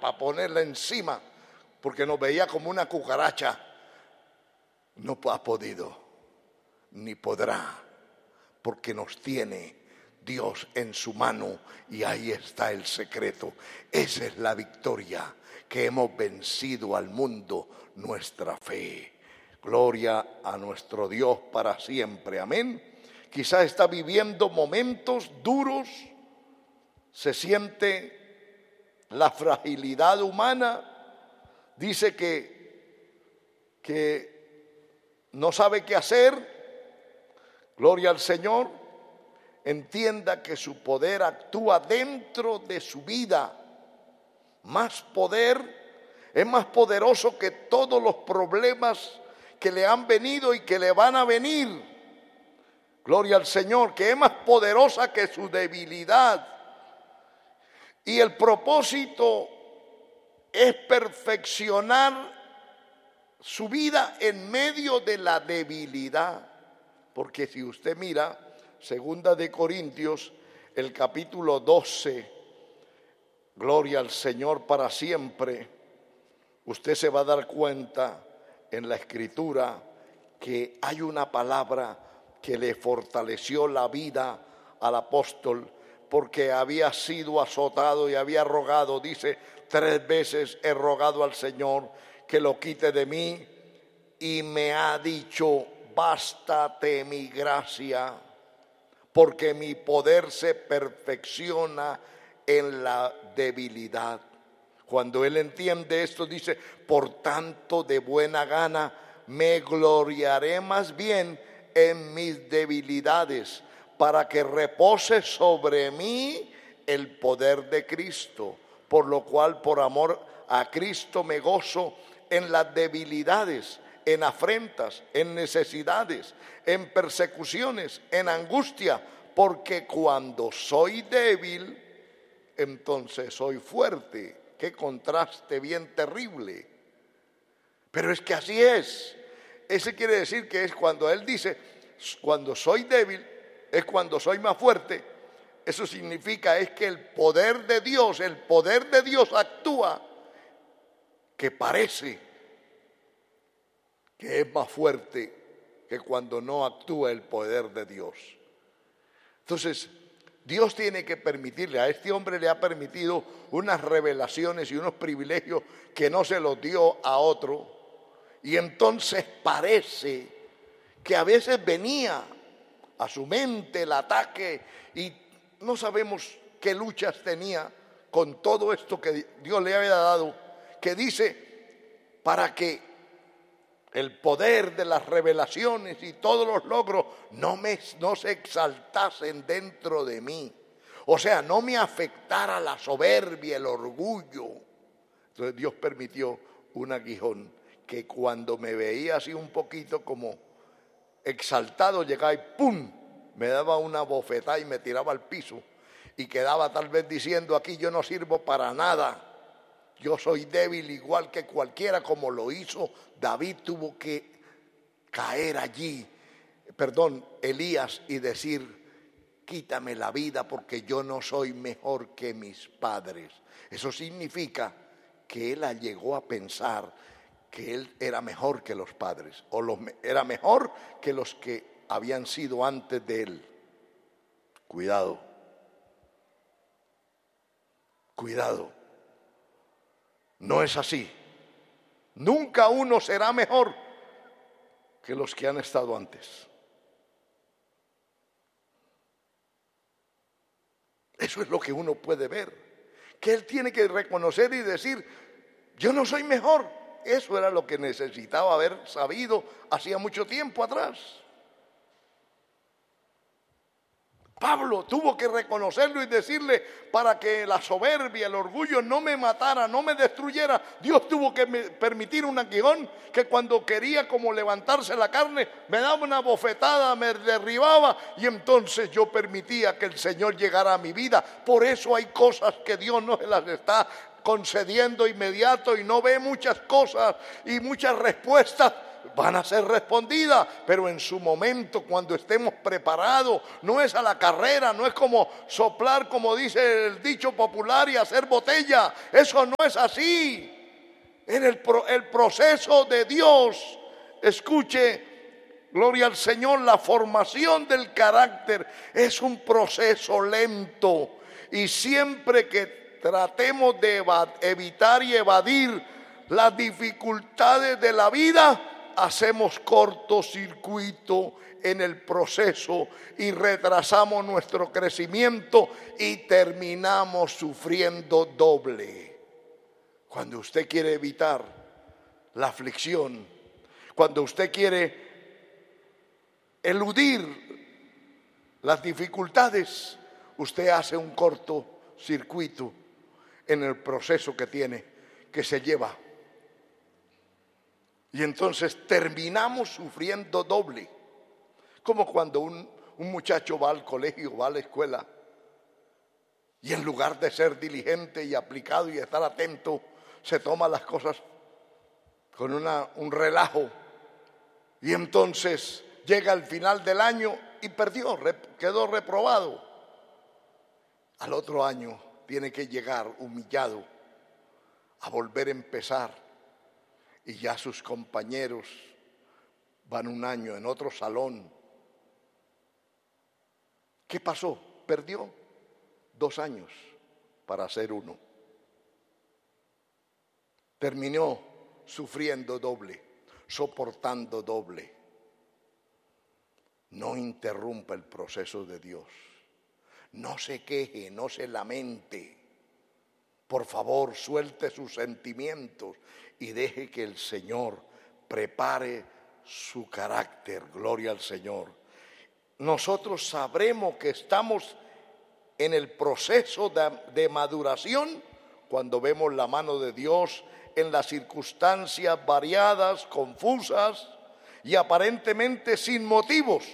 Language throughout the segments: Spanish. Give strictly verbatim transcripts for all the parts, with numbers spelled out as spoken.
para ponerla encima, porque nos veía como una cucaracha. No ha podido, ni podrá, porque nos tiene Dios en su mano y ahí está el secreto. Esa es la victoria, que hemos vencido al mundo, nuestra fe. Gloria a nuestro Dios para siempre, amén. Quizás está viviendo momentos duros, se siente la fragilidad humana, dice que, que no sabe qué hacer. Gloria al Señor. Entienda que su poder actúa dentro de su vida. Más poder, es más poderoso que todos los problemas que le han venido y que le van a venir. Gloria al Señor, que es más poderosa que su debilidad. Y el propósito es perfeccionar su vida en medio de la debilidad. Porque si usted mira, Segunda de Corintios, el capítulo doce, gloria al Señor para siempre, usted se va a dar cuenta en la Escritura que hay una palabra que le fortaleció la vida al apóstol, porque había sido azotado y había rogado, dice, tres veces he rogado al Señor que lo quite de mí, y me ha dicho, bástate mi gracia, porque mi poder se perfecciona en la debilidad. Cuando él entiende esto, dice, por tanto, de buena gana me gloriaré más bien en mis debilidades, para que repose sobre mí el poder de Cristo. Por lo cual, por amor a Cristo, me gozo en las debilidades, en afrentas, en necesidades, en persecuciones, en angustia, porque cuando soy débil, entonces soy fuerte. Qué contraste bien terrible. Pero es que así es. Ese quiere decir que es cuando él dice, cuando soy débil, es cuando soy más fuerte. Eso significa es que el poder de Dios, el poder de Dios actúa, que parece que es más fuerte que cuando no actúa el poder de Dios. Entonces, Dios tiene que permitirle, a este hombre le ha permitido unas revelaciones y unos privilegios que no se los dio a otro. Y entonces parece que a veces venía a su mente el ataque y no sabemos qué luchas tenía con todo esto que Dios le había dado, que dice, para que el poder de las revelaciones y todos los logros no, me, no se exaltasen dentro de mí. O sea, no me afectara la soberbia, el orgullo. Entonces Dios permitió un aguijón que cuando me veía así un poquito como exaltado, llegaba y ¡pum!, me daba una bofetada y me tiraba al piso. Y quedaba tal vez diciendo, aquí yo no sirvo para nada. Yo soy débil igual que cualquiera, como lo hizo David. Tuvo que caer allí, perdón, Elías, y decir, quítame la vida porque yo no soy mejor que mis padres. Eso significa que él llegó a pensar que él era mejor que los padres, o los, era mejor que los que habían sido antes de él. Cuidado, cuidado. No es así. Nunca uno será mejor que los que han estado antes. Eso es lo que uno puede ver. Que él tiene que reconocer y decir, yo no soy mejor. Eso era lo que necesitaba haber sabido hacía mucho tiempo atrás. Pablo tuvo que reconocerlo y decirle, para que la soberbia, el orgullo no me matara, no me destruyera, Dios tuvo que permitir un aguijón que cuando quería como levantarse la carne, me daba una bofetada, me derribaba, y entonces yo permitía que el Señor llegara a mi vida. Por eso hay cosas que Dios no se las está concediendo inmediato y no ve muchas cosas y muchas respuestas van a ser respondidas, pero en su momento, cuando estemos preparados. No es a la carrera, no es como soplar, como dice el dicho popular, y hacer botella. Eso no es así. En el, pro, el proceso de Dios, escuche, gloria al Señor, la formación del carácter es un proceso lento. Y siempre que tratemos de evitar y evadir las dificultades de la vida, hacemos cortocircuito en el proceso y retrasamos nuestro crecimiento y terminamos sufriendo doble. Cuando usted quiere evitar la aflicción, cuando usted quiere eludir las dificultades, usted hace un cortocircuito en el proceso que tiene, que se lleva. Y entonces terminamos sufriendo doble. Como cuando un, un muchacho va al colegio, va a la escuela, y en lugar de ser diligente y aplicado y estar atento, se toma las cosas con una, un relajo. Y entonces llega al final del año y perdió, quedó reprobado. Al otro año tiene que llegar humillado a volver a empezar. Y ya sus compañeros van un año en otro salón. ¿Qué pasó? Perdió dos años para hacer uno. Terminó sufriendo doble, soportando doble. No interrumpa el proceso de Dios. No se queje, no se lamente. Por favor, suelte sus sentimientos y deje que el Señor prepare su carácter. Gloria al Señor. Nosotros sabremos que estamos en el proceso de, de maduración cuando vemos la mano de Dios en las circunstancias variadas, confusas y aparentemente sin motivos.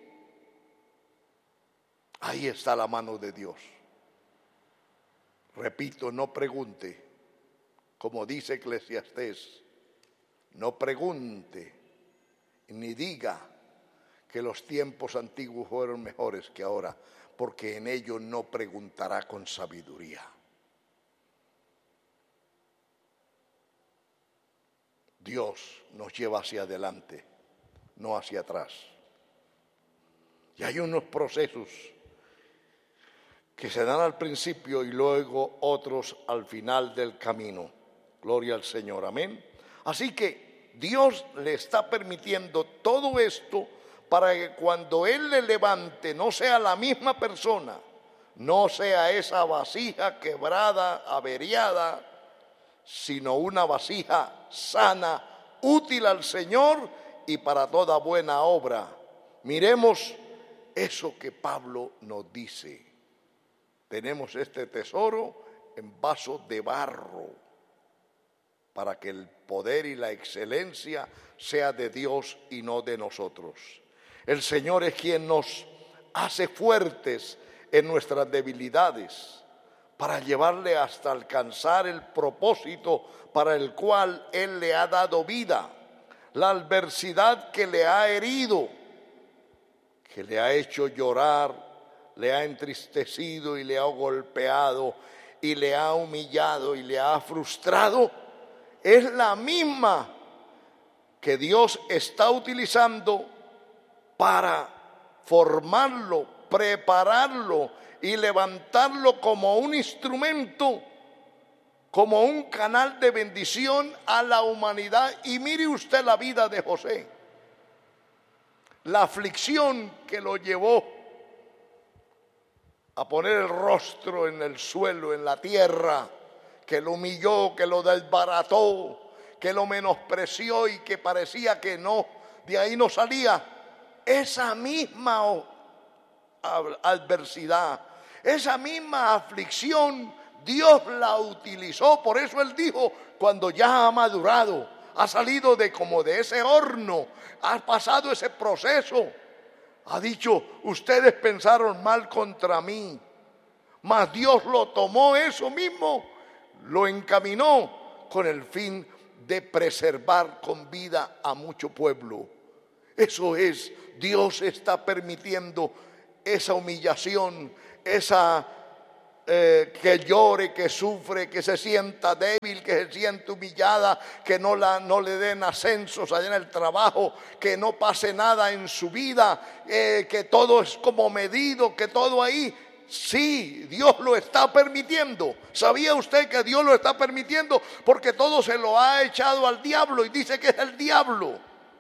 Ahí está la mano de Dios. Repito, no pregunte, como dice Eclesiastés, no pregunte ni diga que los tiempos antiguos fueron mejores que ahora, porque en ello no preguntará con sabiduría. Dios nos lleva hacia adelante, no hacia atrás. Y hay unos procesos que se dan al principio y luego otros al final del camino. Gloria al Señor, amén. Así que Dios le está permitiendo todo esto para que cuando Él le levante no sea la misma persona, no sea esa vasija quebrada, averiada, sino una vasija sana, útil al Señor y para toda buena obra. Miremos eso que Pablo nos dice. Tenemos este tesoro en vasos de barro para que el poder y la excelencia sea de Dios y no de nosotros. El Señor es quien nos hace fuertes en nuestras debilidades para llevarle hasta alcanzar el propósito para el cual Él le ha dado vida. La adversidad que le ha herido, que le ha hecho llorar, le ha entristecido y le ha golpeado y le ha humillado y le ha frustrado, es la misma que Dios está utilizando para formarlo, prepararlo y levantarlo como un instrumento, como un canal de bendición a la humanidad. Y mire usted la vida de José, la aflicción que lo llevó a poner el rostro en el suelo, en la tierra, que lo humilló, que lo desbarató, que lo menospreció y que parecía que no, de ahí no salía. Esa misma adversidad, esa misma aflicción, Dios la utilizó. Por eso Él dijo, cuando ya ha madurado, ha salido de como de ese horno, ha pasado ese proceso, ha dicho, ustedes pensaron mal contra mí, mas Dios lo tomó eso mismo, lo encaminó con el fin de preservar con vida a mucho pueblo. Eso es, Dios está permitiendo esa humillación, esa eh, que llore, que sufre, que se sienta débil, que se sienta humillada, que no, la, no le den ascensos allá en el trabajo, que no pase nada en su vida, eh, que todo es como medido, que todo ahí. Sí, Dios lo está permitiendo. ¿Sabía usted que Dios lo está permitiendo? Porque todo se lo ha echado al diablo y dice que es el diablo.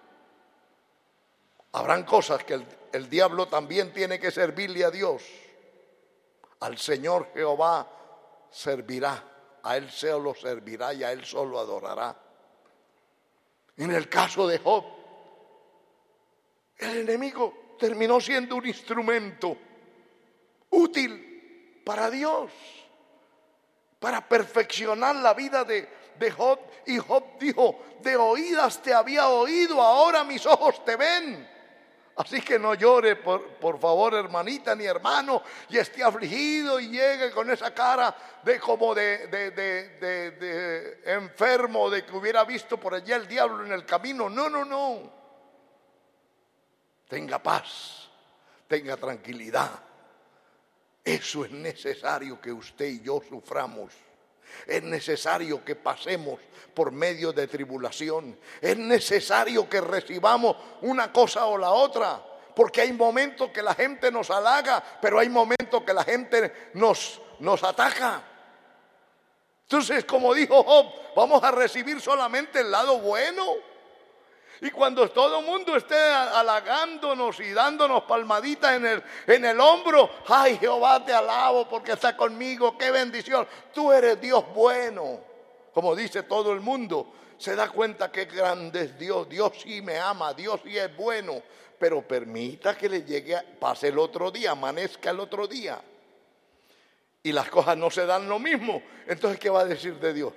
Habrán cosas que el, el diablo también tiene que servirle a Dios. Al Señor Jehová servirá, a Él solo servirá y a Él solo adorará. En el caso de Job, el enemigo terminó siendo un instrumento útil para Dios, para perfeccionar la vida de, de Job. Y Job dijo: de oídas te había oído, ahora mis ojos te ven. Así que no llore, por, por favor, hermanita ni hermano, y esté afligido y llegue con esa cara de como de, de, de, de, de enfermo, de que hubiera visto por allá el diablo en el camino. No, no, no. Tenga paz, tenga tranquilidad. Eso es necesario que usted y yo suframos. Es necesario que pasemos por medio de tribulación. Es necesario que recibamos una cosa o la otra. Porque hay momentos que la gente nos halaga, pero hay momentos que la gente nos, nos ataca. Entonces, como dijo Job, vamos a recibir solamente el lado bueno. Y cuando todo el mundo esté halagándonos y dándonos palmaditas en el, en el hombro: ay, Jehová, te alabo porque está conmigo, qué bendición, tú eres Dios bueno. Como dice todo el mundo, se da cuenta que grande es Dios. Dios sí me ama, Dios sí es bueno. Pero permita que le llegue, pase el otro día, amanezca el otro día, y las cosas no se dan lo mismo. Entonces, ¿qué va a decir de Dios?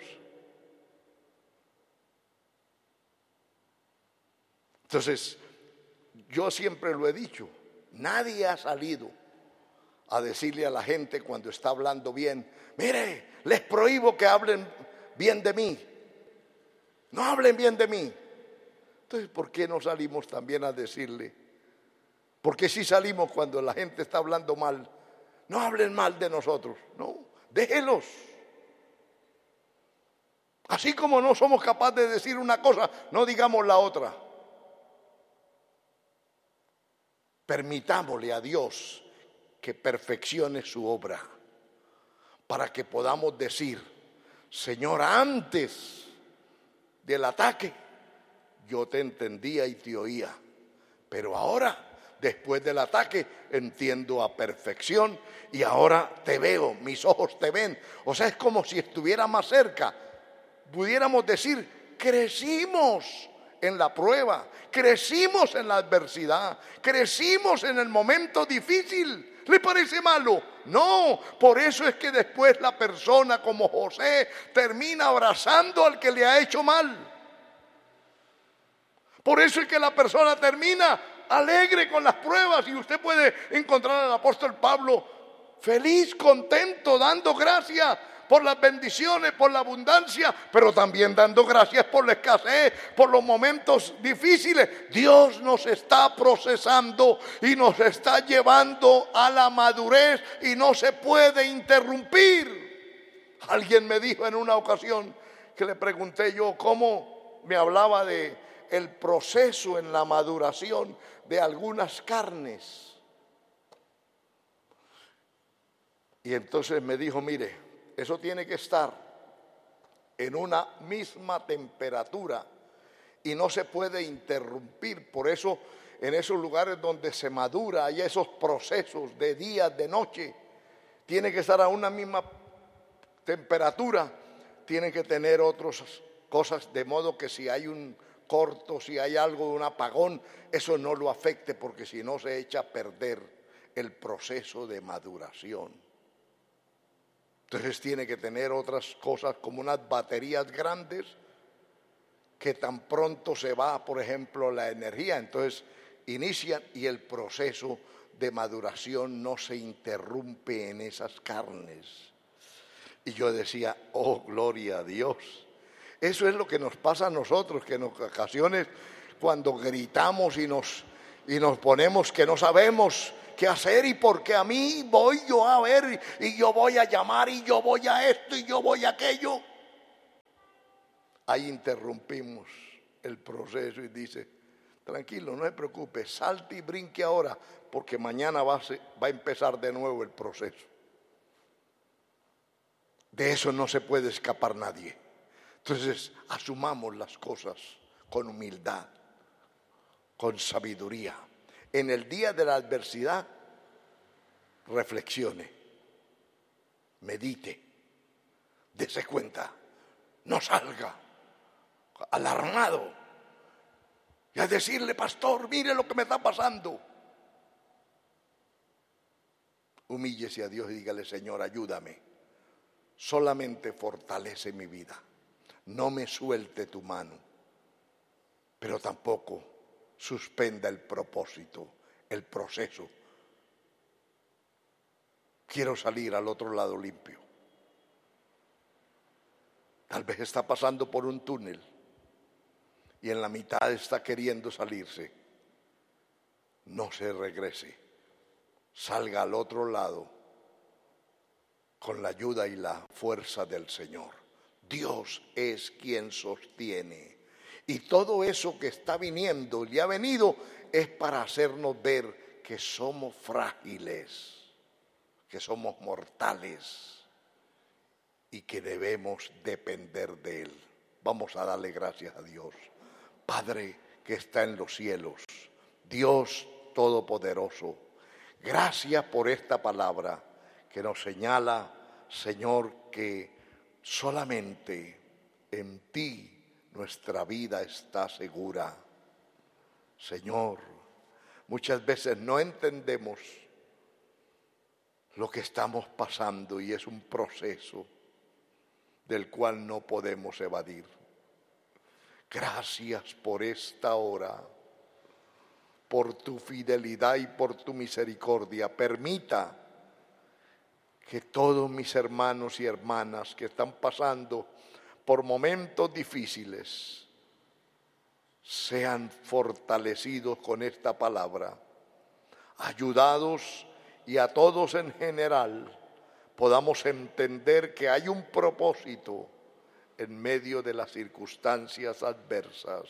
Entonces, yo siempre lo he dicho, nadie ha salido a decirle a la gente cuando está hablando bien: mire, les prohíbo que hablen bien de mí, no hablen bien de mí. Entonces, ¿por qué no salimos también a decirle? ¿Por qué si salimos cuando la gente está hablando mal? No hablen mal de nosotros, no, déjelos. Así como no somos capaces de decir una cosa, no digamos la otra. Permitámosle a Dios que perfeccione su obra para que podamos decir: Señor, antes del ataque yo te entendía y te oía, pero ahora, después del ataque, entiendo a perfección y ahora te veo, mis ojos te ven. O sea, es como si estuviera más cerca. Pudiéramos decir: crecimos en la prueba, crecimos en la adversidad, crecimos en el momento difícil. ¿Le parece malo? No, por eso es que después la persona como José termina abrazando al que le ha hecho mal. Por eso es que la persona termina alegre con las pruebas, y usted puede encontrar al apóstol Pablo feliz, contento, dando gracias por las bendiciones, por la abundancia, pero también dando gracias por la escasez, por los momentos difíciles. Dios nos está procesando y nos está llevando a la madurez y no se puede interrumpir. Alguien me dijo en una ocasión que le pregunté yo cómo me hablaba de el proceso en la maduración de algunas carnes. Y entonces me dijo: mire, eso tiene que estar en una misma temperatura y no se puede interrumpir. Por eso, en esos lugares donde se madura, hay esos procesos de día, de noche, tiene que estar a una misma temperatura, tiene que tener otras cosas, de modo que si hay un corto, si hay algo de un apagón, eso no lo afecte, porque si no se echa a perder el proceso de maduración. Entonces tiene que tener otras cosas como unas baterías grandes que tan pronto se va, por ejemplo, la energía, entonces inician y el proceso de maduración no se interrumpe en esas carnes. Y yo decía: oh, gloria a Dios. Eso es lo que nos pasa a nosotros, que en ocasiones cuando gritamos y nos, y nos ponemos que no sabemos qué hacer, y porque a mí voy yo a ver y yo voy a llamar y yo voy a esto y yo voy a aquello. Ahí interrumpimos el proceso y dice: tranquilo, no se preocupe, salte y brinque ahora, porque mañana va a, ser, va a empezar de nuevo el proceso. De eso no se puede escapar nadie. Entonces, asumamos las cosas con humildad, con sabiduría. En el día de la adversidad, reflexione, medite, dése cuenta, no salga alarmado y a decirle: pastor, mire lo que me está pasando. Humíllese a Dios y dígale: Señor, ayúdame, solamente fortalece mi vida, no me suelte tu mano, pero tampoco suspenda el propósito, el proceso. Quiero salir al otro lado limpio. Tal vez está pasando por un túnel y en la mitad está queriendo salirse. No se regrese, salga al otro lado con la ayuda y la fuerza del Señor. Dios es quien sostiene. Y todo eso que está viniendo y ha venido es para hacernos ver que somos frágiles, que somos mortales y que debemos depender de Él. Vamos a darle gracias a Dios. Padre que está en los cielos, Dios Todopoderoso, gracias por esta palabra que nos señala, Señor, que solamente en ti nuestra vida está segura. Señor, muchas veces no entendemos lo que estamos pasando y es un proceso del cual no podemos evadir. Gracias por esta hora, por tu fidelidad y por tu misericordia. Permita que todos mis hermanos y hermanas que están pasando por momentos difíciles sean fortalecidos con esta palabra, ayudados, y a todos en general podamos entender que hay un propósito en medio de las circunstancias adversas.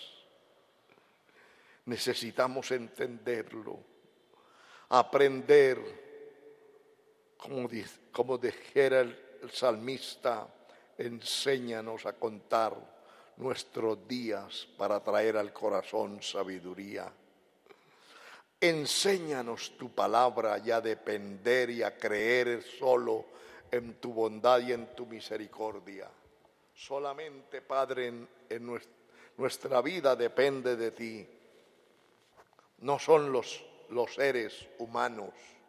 Necesitamos entenderlo, aprender, como, dice, como dijera el, el salmista: enséñanos a contar nuestros días para traer al corazón sabiduría. Enséñanos tu palabra y a depender y a creer solo en tu bondad y en tu misericordia. Solamente, Padre, en, en nuestra vida depende de ti. No son los, los seres humanos,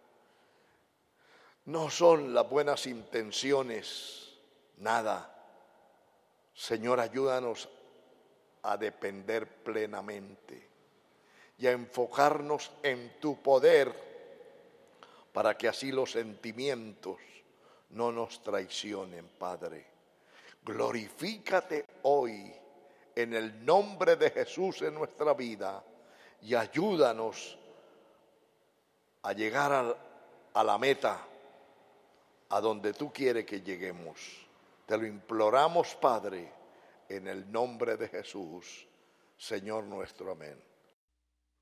no son las buenas intenciones, nada. Señor, ayúdanos a depender plenamente y a enfocarnos en tu poder, para que así los sentimientos no nos traicionen, Padre. Glorifícate hoy en el nombre de Jesús en nuestra vida y ayúdanos a llegar a, a la meta, a donde tú quieres que lleguemos. Te lo imploramos, Padre, en el nombre de Jesús, Señor nuestro. Amén.